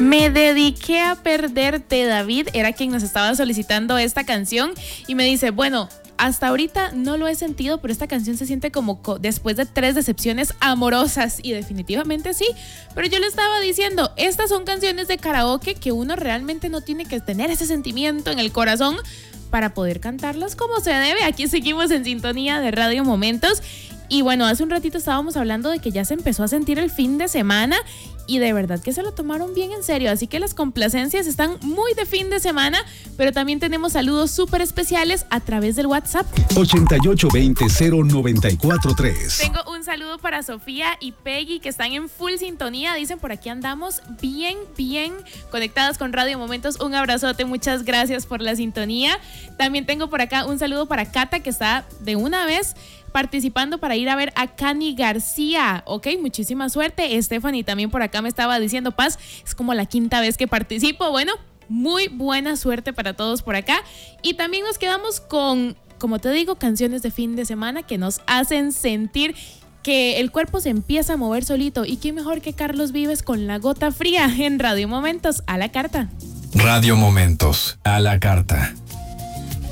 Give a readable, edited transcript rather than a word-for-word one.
Me dediqué a perderte, David, era quien nos estaba solicitando esta canción y me dice, bueno, hasta ahorita no lo he sentido, pero esta canción se siente como después de 3 decepciones amorosas y definitivamente sí, pero yo le estaba diciendo, estas son canciones de karaoke que uno realmente no tiene que tener ese sentimiento en el corazón para poder cantarlas como se debe. Aquí seguimos en sintonía de Radio Momentos. Y bueno, hace un ratito estábamos hablando de que ya se empezó a sentir el fin de semana y de verdad que se lo tomaron bien en serio, así que las complacencias están muy de fin de semana, pero también tenemos saludos súper especiales a través del WhatsApp. 8820-0943. Tengo un saludo para Sofía y Peggy que están en full sintonía, dicen por aquí andamos bien conectadas con Radio Momentos, un abrazote, muchas gracias por la sintonía. También tengo por acá un saludo para Cata que está de una vez participando para ir a ver a Cani García. Ok, muchísima suerte. Stephanie también por acá me estaba diciendo, Paz, es como la 5ª vez que participo. Bueno, muy buena suerte para todos por acá. Y también nos quedamos con, como te digo, canciones de fin de semana que nos hacen sentir que el cuerpo se empieza a mover solito. Y qué mejor que Carlos Vives con La Gota Fría en Radio Momentos a la carta. Radio Momentos a la carta.